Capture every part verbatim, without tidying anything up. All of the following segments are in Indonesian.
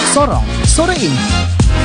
Sorong sore ini.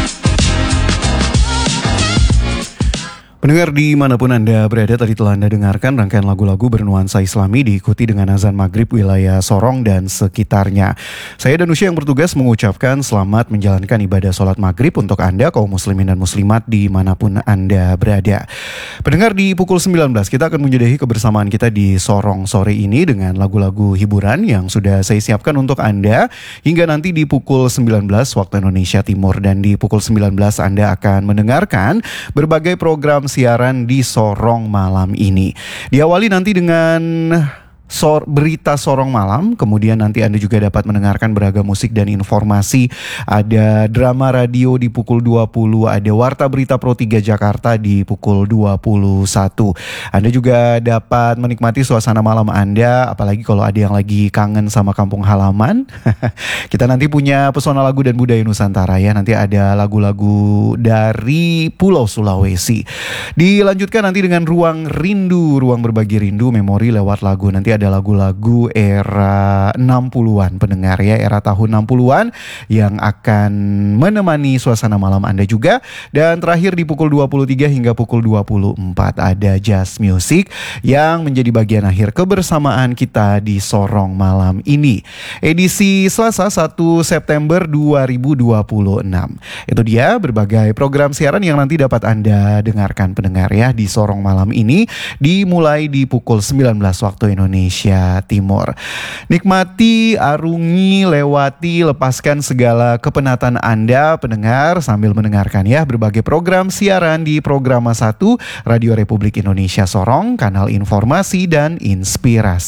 Pendengar dimanapun Anda berada, tadi telah Anda dengarkan rangkaian lagu-lagu bernuansa Islami diikuti dengan azan maghrib wilayah Sorong dan sekitarnya. Saya Danusya yang bertugas mengucapkan selamat menjalankan ibadah sholat maghrib untuk Anda kaum muslimin dan muslimat dimanapun Anda berada. Pendengar, di pukul sembilan belas kita akan menyudahi kebersamaan kita di Sorong sore ini dengan lagu-lagu hiburan yang sudah saya siapkan untuk Anda hingga nanti di pukul sembilan belas waktu Indonesia Timur. Dan di pukul sembilan belas Anda akan mendengarkan berbagai program siaran di Sorong malam ini. Diawali nanti dengan Sor, berita Sorong malam, kemudian nanti Anda juga dapat mendengarkan beragam musik dan informasi. Ada drama radio di pukul dua puluh, ada Warta Berita Pro tiga Jakarta di pukul dua puluh satu. Anda juga dapat menikmati suasana malam Anda, apalagi kalau ada yang lagi kangen sama kampung halaman. Kita nanti punya pesona lagu dan budaya Nusantara ya. Nanti ada lagu-lagu dari Pulau Sulawesi. Dilanjutkan nanti dengan Ruang Rindu, ruang berbagi rindu, memori lewat lagu. Nanti ada lagu-lagu era enam puluhan pendengar ya, era tahun enam puluhan yang akan menemani suasana malam Anda juga. Dan terakhir di pukul dua puluh tiga hingga pukul dua puluh empat ada jazz music yang menjadi bagian akhir kebersamaan kita di Sorong malam ini. Edisi Selasa satu September dua ribu dua puluh enam. Itu dia berbagai program siaran yang nanti dapat Anda dengarkan pendengar ya di Sorong malam ini, dimulai di pukul sembilan belas waktu Indonesia Indonesia Timur. Nikmati, arungi, lewati, lepaskan segala kepenatan Anda pendengar sambil mendengarkan ya berbagai program siaran di Programa satu Radio Republik Indonesia Sorong, kanal informasi dan inspirasi.